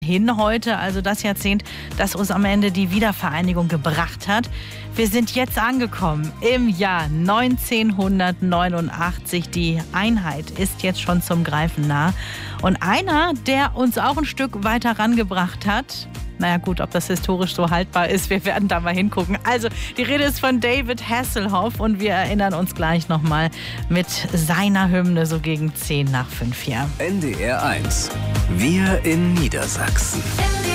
hin heute, also das Jahrzehnt, das uns am Ende die Wiedervereinigung gebracht hat. Wir sind jetzt angekommen im Jahr 1989. Die Einheit ist jetzt schon zum Greifen nah. Und einer, der uns auch ein Stück weiter rangebracht hat, naja gut, ob das historisch so haltbar ist, wir werden da mal hingucken. Also, die Rede ist von David Hasselhoff und wir erinnern uns gleich nochmal mit seiner Hymne so gegen 10 nach 5 hier. NDR 1. Wir in Niedersachsen.